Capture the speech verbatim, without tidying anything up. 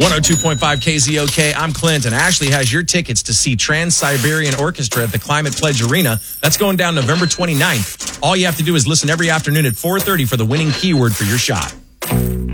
one oh two point five K Z O K. I'm Clint, and Ashley has your tickets to see Trans-Siberian Orchestra at the Climate Pledge Arena. That's going down November twenty-ninth. All you have to do is listen every afternoon at four thirty for the winning keyword for your shot.